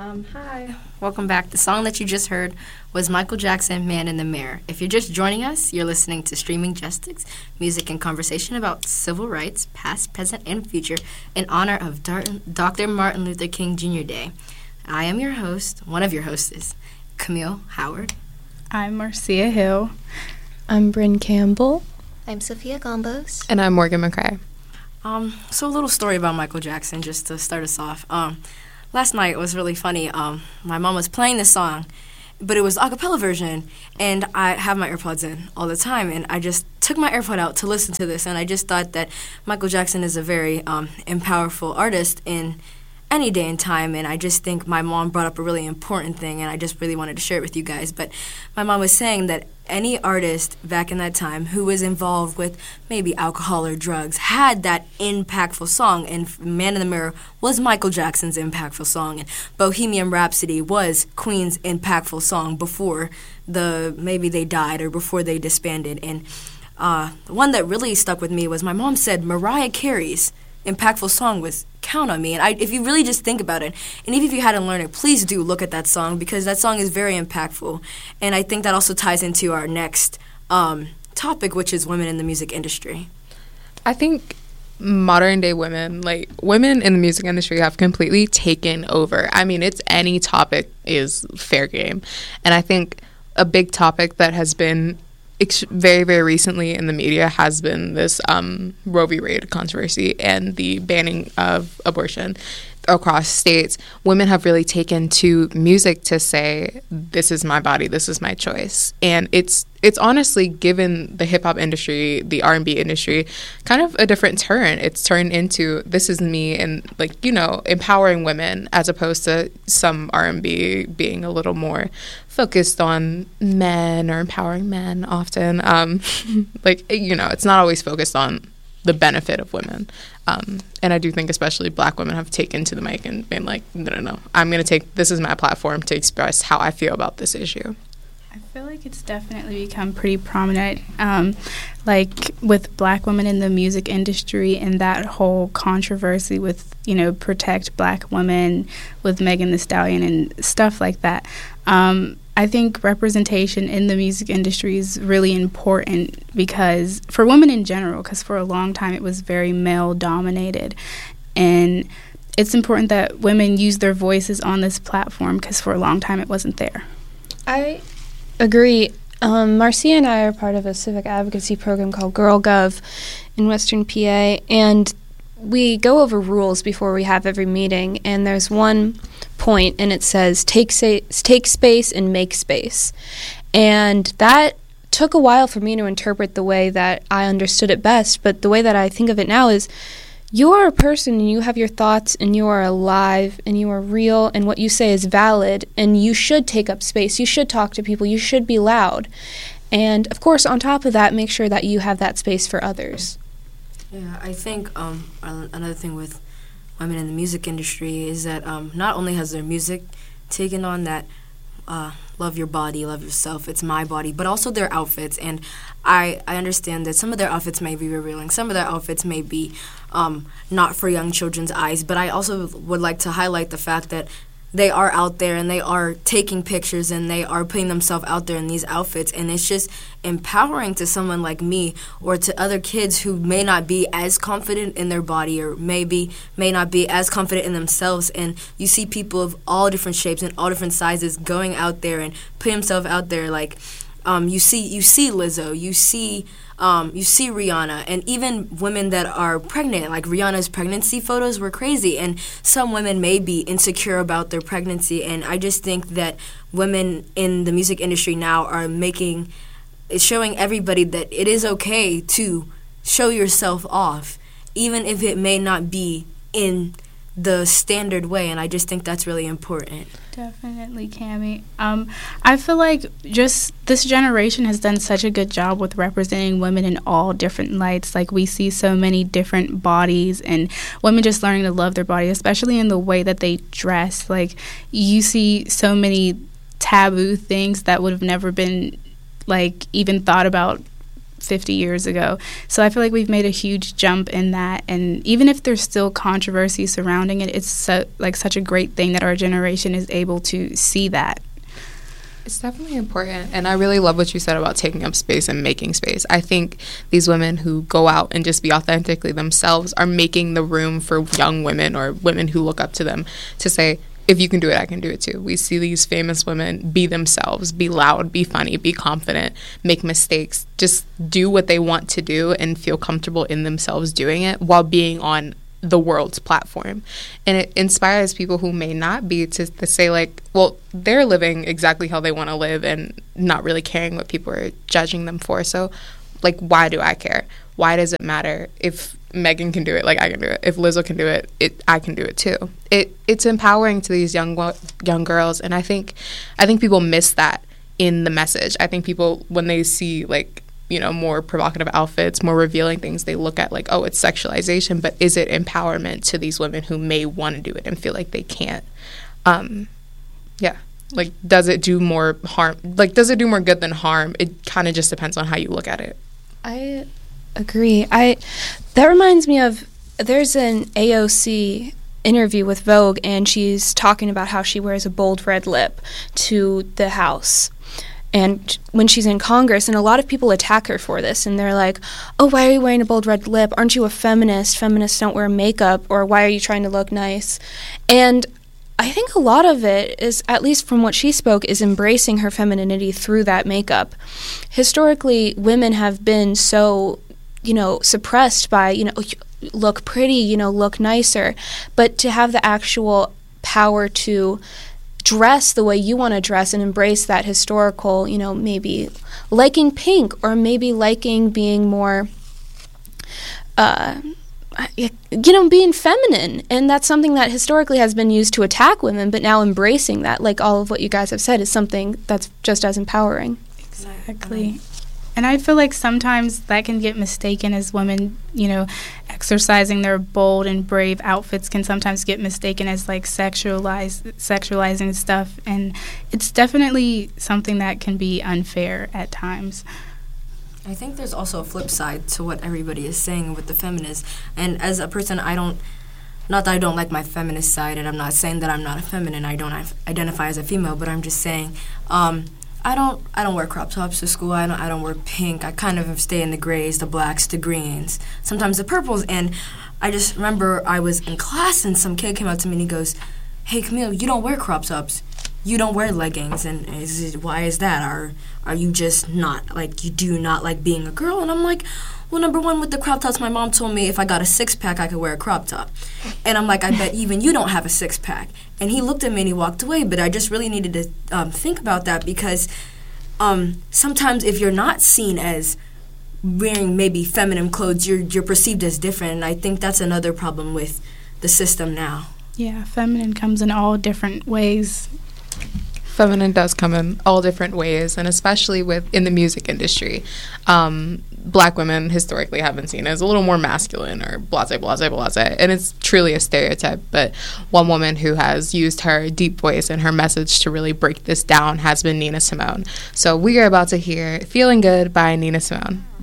Hi. Welcome back. The song that you just heard was Michael Jackson, Man in the Mirror. If you're just joining us, you're listening to Streaming Justice, music and conversation about civil rights, past, present, and future, in honor of Dr. Martin Luther King Jr. Day. I am your host, one of your hosts, Camille Howard. I'm Marcia Hill. I'm Bryn Campbell. I'm Sophia Gombos. And I'm Morgan McCrae. So a little story about Michael Jackson, just to start us off. Last night was really funny. My mom was playing this song, but it was a cappella version, and I have my AirPods in all the time, and I just took my AirPod out to listen to this, and I just thought that Michael Jackson is a very powerful artist in any day and time, and I just think my mom brought up a really important thing, and I just really wanted to share it with you guys. But my mom was saying that any artist back in that time who was involved with maybe alcohol or drugs had that impactful song, and Man in the Mirror was Michael Jackson's impactful song, and Bohemian Rhapsody was Queen's impactful song before maybe they died or before they disbanded. And the one that really stuck with me was my mom said Mariah Carey's impactful song was Count on Me. And if you really just think about it, and even if you hadn't learned it, please do look at that song, because that song is very impactful. And I think that also ties into our next topic, which is women in the music industry. I think modern day women in the music industry have completely taken over. I mean, it's any topic is fair game. And I think a big topic that has been very, very recently in the media has been this Roe v. Wade controversy and the banning of abortion across states. Women have really taken to music to say, this is my body, this is my choice. And it's honestly given the hip-hop industry, the R&B industry, kind of a different turn. It's turned into, this is me, and empowering women, as opposed to some R&B being a little more focused on men or empowering men often. It's not always focused on the benefit of women. And I do think especially Black women have taken to the mic and been like, no, I'm going to this is my platform to express how I feel about this issue. I feel like it's definitely become pretty prominent, with Black women in the music industry and that whole controversy with, protect Black women with Megan Thee Stallion and stuff like that. I think representation in the music industry is really important because for women in general, because for a long time it was very male dominated, and it's important that women use their voices on this platform because for a long time it wasn't there. I agree. Marcia and I are part of a civic advocacy program called Girl Gov in Western PA, and we go over rules before we have every meeting, and there's one point, and it says, take space and make space. And that took a while for me to interpret the way that I understood it best, but the way that I think of it now is, you are a person, and you have your thoughts, and you are alive, and you are real, and what you say is valid, and you should take up space. You should talk to people. You should be loud. And, of course, on top of that, make sure that you have that space for others. Yeah, I think another thing with women in the music industry is that not only has their music taken on that love your body, love yourself, it's my body, but also their outfits. And I understand that some of their outfits may be revealing, some of their outfits may be not for young children's eyes, but I also would like to highlight the fact that they are out there and they are taking pictures and they are putting themselves out there in these outfits, and it's just empowering to someone like me or to other kids who may not be as confident in their body or may not be as confident in themselves. And you see people of all different shapes and all different sizes going out there and putting themselves out there. Like you see Lizzo, you see Rihanna, and even women that are pregnant. Like Rihanna's pregnancy photos were crazy, and some women may be insecure about their pregnancy. And I just think that women in the music industry now are showing everybody that it is okay to show yourself off, even if it may not be in the standard way, and I just think that's really important. Definitely, Cammie. I feel like just this generation has done such a good job with representing women in all different lights. Like, we see so many different bodies and women just learning to love their body, especially in the way that they dress. Like, you see so many taboo things that would have never been, like, even thought about 50 years ago. So I feel like we've made a huge jump in that, and even if there's still controversy surrounding it, it's such a great thing that our generation is able to see that. It's definitely important, and I really love what you said about taking up space and making space. I think these women who go out and just be authentically themselves are making the room for young women or women who look up to them to say, if you can do it, I can do it too. We see these famous women be themselves, be loud, be funny, be confident, make mistakes, just do what they want to do and feel comfortable in themselves doing it while being on the world's platform. And it inspires people who may not be to say, like, well, they're living exactly how they want to live and not really caring what people are judging them for. So, like, why do I care? Why does it matter? If Megan can do it, like, I can do it. If Lizzo can do it, I can do it too. It's empowering to these young girls, and I think people miss that in the message. I think people, when they see, like, you know, more provocative outfits, more revealing things, they look at like, oh, it's sexualization, but is it empowerment to these women who may want to do it and feel like they can't? Yeah. Like, does it do more harm? Like, does it do more good than harm? It kind of just depends on how you look at it. I agree. That reminds me of, there's an AOC interview with Vogue, and she's talking about how she wears a bold red lip to the House. And when she's in Congress, and a lot of people attack her for this, and they're like, oh, why are you wearing a bold red lip? Aren't you a feminist? Feminists don't wear makeup. Or why are you trying to look nice? And I think a lot of it is, at least from what she spoke, is embracing her femininity through that makeup. Historically, women have been so, suppressed by, look pretty, look nicer. But to have the actual power to dress the way you want to dress and embrace that historical, maybe liking pink, or maybe liking being more, being feminine. And that's something that historically has been used to attack women, but now embracing that, like all of what you guys have said, is something that's just as empowering. Exactly. And I feel like sometimes that can get mistaken as women, exercising their bold and brave outfits can sometimes get mistaken as like sexualizing stuff. And it's definitely something that can be unfair at times. I think there's also a flip side to what everybody is saying with the feminists. And as a person, not that I don't like my feminist side, and I'm not saying that I'm not a feminine, I don't identify as a female, but I'm just saying, I don't wear crop tops to school. I don't wear pink. I kind of stay in the grays, the blacks, the greens, sometimes the purples. And I just remember I was in class and some kid came up to me and he goes, "Hey, Camille, you don't wear crop tops. You don't wear leggings. And why is that? Are you just not, like, you do not like being a girl?" And I'm like, well, number one, with the crop tops, my mom told me if I got a six-pack, I could wear a crop top. And I'm like, I bet even you don't have a six-pack. And he looked at me and he walked away, but I just really needed to think about that, because sometimes if you're not seen as wearing maybe feminine clothes, you're perceived as different, and I think that's another problem with the system now. Yeah, feminine comes in all different ways. Feminine does come in all different ways, and especially in the music industry. Black women historically have been seen as a little more masculine, or blase, and it's truly a stereotype. But one woman who has used her deep voice and her message to really break this down has been Nina Simone. So we are about to hear "Feeling Good" by Nina Simone.